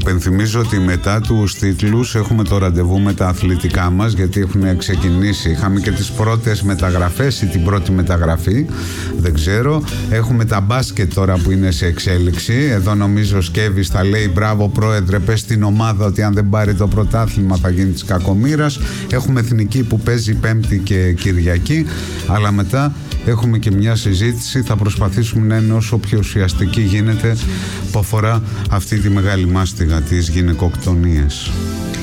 Υπενθυμίζω ότι μετά τους τίτλους έχουμε το ραντεβού με τα αθλητικά μας, γιατί έχουν ξεκινήσει. Είχαμε και τις πρώτες μεταγραφές ή την πρώτη μεταγραφή, δεν ξέρω. Έχουμε τα μπάσκετ τώρα που είναι σε εξέλιξη. Εδώ νομίζω ο Σκέβης θα λέει μπράβο πρόεδρε, πες στην ομάδα ότι αν δεν πάρει το πρωτάθλημα θα γίνει της κακομοίρας. Έχουμε εθνική που παίζει Πέμπτη και Κυριακή, αλλά μετά έχουμε και μια συζήτηση, θα προσπαθήσουμε να είναι όσο πιο ουσιαστική γίνεται, που αφορά αυτή τη μεγάλη μάστιγα, τις γυναικοκτονίες.